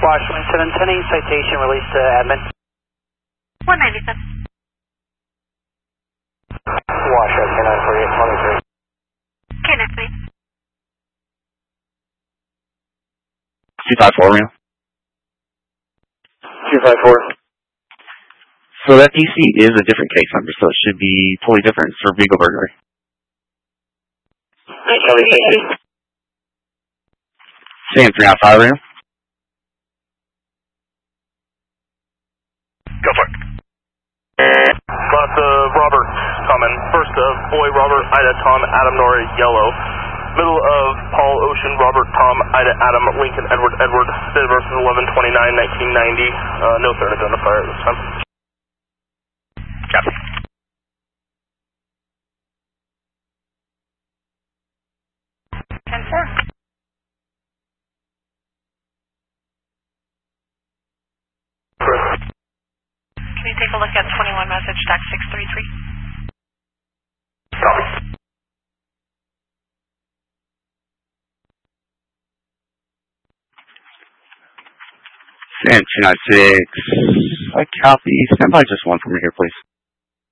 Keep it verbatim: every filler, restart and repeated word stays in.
Washington seven ten eight, citation released to admin. one ninety-seven. Washington nine forty-eight twenty-three. K next please. two five four, Rio. two five four. So that D C is a different case number, so it should be totally different for vehicle burglary. Sam three nine five, Rio. Go for it. Lots of Robert coming. First of boy Robert, Ida, Tom, Adam, Nora, yellow. Middle of Paul, Ocean, Robert, Tom, Ida, Adam, Lincoln, Edward, Edward. Date of birth is eleven twenty-nine nineteen ninety. Uh, no third identifier at this time. Copy. ten four. Can you take a look at twenty-one message, stack six three three? Copy. Sam two nine six. I copy. Stand by just one from here, please.